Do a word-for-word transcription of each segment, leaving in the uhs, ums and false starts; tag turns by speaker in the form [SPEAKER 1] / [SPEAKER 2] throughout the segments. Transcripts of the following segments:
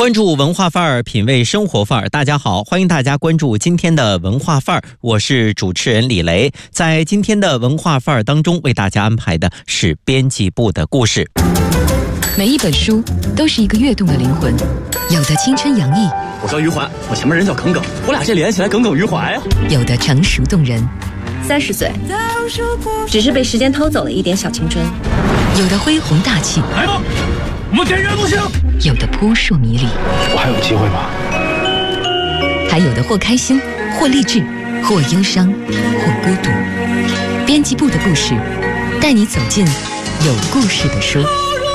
[SPEAKER 1] 关注文化范儿，品味生活范儿。大家好，欢迎大家关注今天的文化范儿，我是主持人李雷。在今天的文化范儿当中，为大家安排的是编辑部的故事。
[SPEAKER 2] 每一本书都是一个跃动的灵魂，有的青春洋溢，
[SPEAKER 3] 我叫余淮，我前面人叫耿耿，我俩这连起来耿耿于怀啊。
[SPEAKER 2] 有的成熟动人，
[SPEAKER 4] 三十岁，只是被时间偷走了一点小青春。
[SPEAKER 2] 有的恢宏大气，
[SPEAKER 3] 来吧，我们点燃梦想。
[SPEAKER 2] 有的扑朔迷离，
[SPEAKER 3] 我还有机会吗？
[SPEAKER 2] 还有的或开心，或励志，或忧伤，或孤独。编辑部的故事，带你走进有故事的书。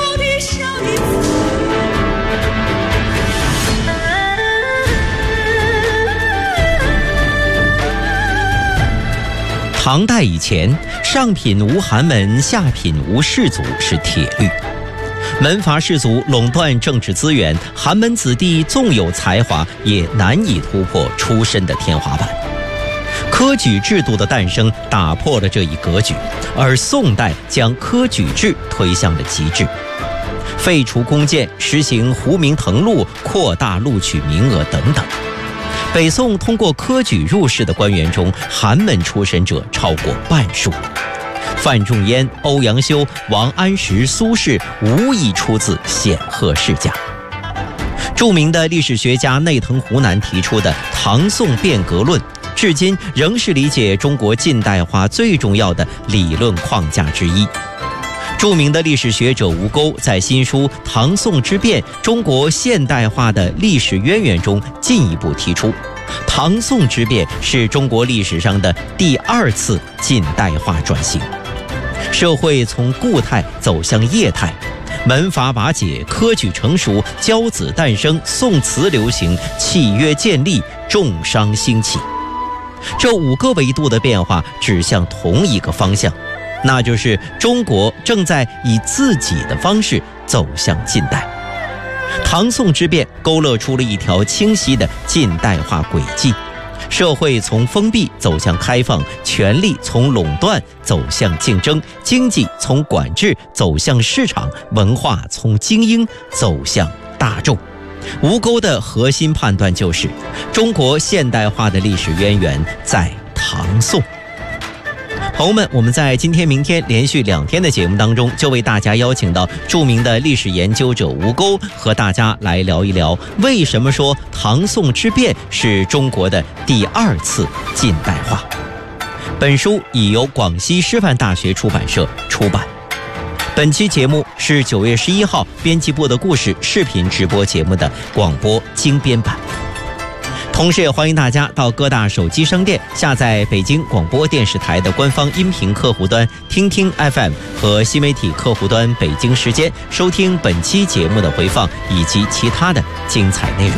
[SPEAKER 1] 唐代以前，上品无寒门，下品无士族是铁律。门阀士族垄断政治资源，寒门子弟纵有才华，也难以突破出身的天花板。科举制度的诞生打破了这一格局，而宋代将科举制推向了极致，废除宫谏，实行胡明腾录，扩大录取名额等等。北宋通过科举入仕的官员中，寒门出身者超过半数。范仲淹、欧阳修、王安石、苏轼无一出自显赫世家。著名的历史学家内藤湖南提出的唐宋变革论，至今仍是理解中国近代化最重要的理论框架之一。著名的历史学者吴钩在新书《唐宋之变：中国现代化的历史渊源》中进一步提出，唐宋之变是中国历史上的第二次近代化转型，社会从固态走向液态，门阀瓦解，科举成熟，骄子诞生，宋词流行，契约建立，重商兴起。这五个维度的变化指向同一个方向，那就是中国正在以自己的方式走向近代。唐宋之变勾勒出了一条清晰的近代化轨迹，社会从封闭走向开放，权力从垄断走向竞争，经济从管制走向市场，文化从精英走向大众。吴钩的核心判断就是，中国现代化的历史渊源在唐宋。朋友们，我们在今天明天连续两天的节目当中，就为大家邀请到著名的历史研究者吴钩，和大家来聊一聊，为什么说唐宋之变是中国的第二次近代化。本书已由广西师范大学出版社出版。本期节目是九月十一号编辑部的故事视频直播节目的广播精编版。同时也欢迎大家到各大手机商店下载北京广播电视台的官方音频客户端听听 F M 和新媒体客户端北京时间，收听本期节目的回放以及其他的精彩内容。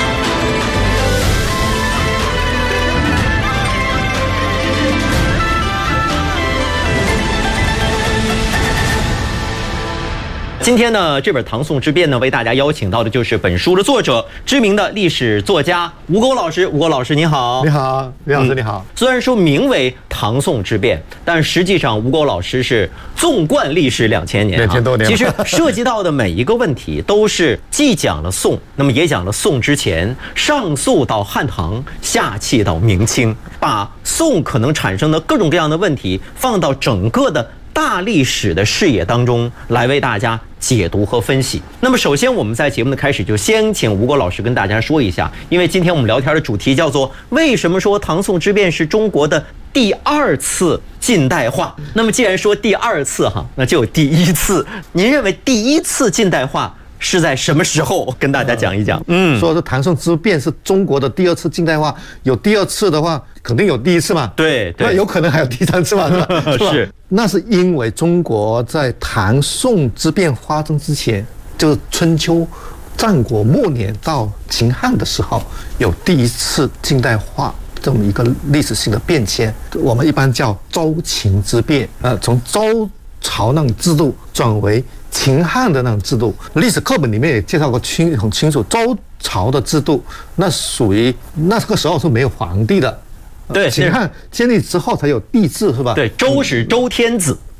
[SPEAKER 1] 今天呢，这本《唐宋之变》呢，为大家邀请到的就是本书的作者，知名的历史作家吴钩老师。吴钩老师，你好！
[SPEAKER 5] 你好，李老师，你好。
[SPEAKER 1] 嗯、虽然说名为《唐宋之变》，但实际上吴钩老师是纵贯历史两千年、啊，
[SPEAKER 5] 两千多年。
[SPEAKER 1] 其实涉及到的每一个问题，都是既讲了宋，那么也讲了宋之前，上溯到汉唐，下契到明清，把宋可能产生的各种各样的问题，放到整个的大历史的视野当中来为大家解读和分析。那么首先我们在节目的开始就先请吴钩老师跟大家说一下，因为今天我们聊天的主题叫做为什么说唐宋之变是中国的第二次近代化。那么既然说第二次哈，那就有第一次。您认为第一次近代化是在什么时候？跟大家讲一讲。
[SPEAKER 5] 嗯，说是唐宋之变是中国的第二次近代化，有第二次的话，肯定有第一次嘛。
[SPEAKER 1] 对对，
[SPEAKER 5] 那有可能还有第三次嘛，是吧？
[SPEAKER 1] 是。
[SPEAKER 5] 那是因为中国在唐宋之变发生之前，就是春秋、战国末年到秦汉的时候，有第一次近代化这么一个历史性的变迁，我们一般叫周秦之变。呃，从周朝那种制度转为秦汉的那种制度，历史课本里面也介绍过清很清楚，周朝的制度那属于那个时候是没有皇帝的。
[SPEAKER 1] 对，
[SPEAKER 5] 秦汉建立之后才有帝制，是吧？
[SPEAKER 1] 对，周是周天子，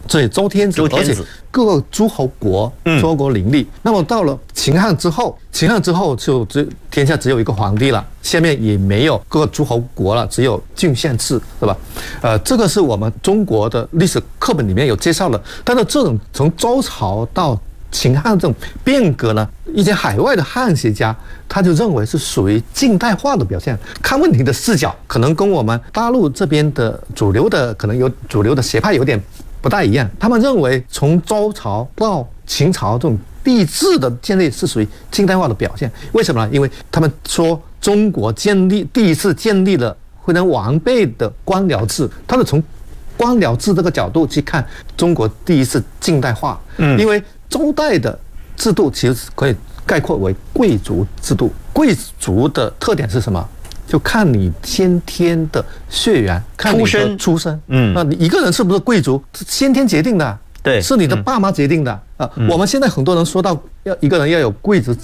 [SPEAKER 5] 对，周天子，
[SPEAKER 1] 周天子
[SPEAKER 5] 而且各个诸侯国、诸国林立。那么到了秦汉之后，秦汉之后就只天下只有一个皇帝了，下面也没有各个诸侯国了，只有郡县制，对吧？呃，这个是我们中国的历史课本里面有介绍的。但是这种从周朝到秦汉这种变革呢，一些海外的汉学家他就认为是属于近代化的表现，看问题的视角可能跟我们大陆这边的主流的可能有主流的学派有点不大一样。他们认为从周朝到秦朝这种帝制的建立是属于近代化的表现。为什么呢？因为他们说中国建立第一次建立了非常完备的官僚制，他是从官僚制这个角度去看中国第一次近代化。嗯，因为周代的制度其实可以概括为贵族制度。贵族的特点是什么？就看你先天的血缘，看你的出身。嗯，那你一个人是不是贵族，先天决定的。对，是你的爸妈决定的啊。我们现在很多人说到要一个人要有贵族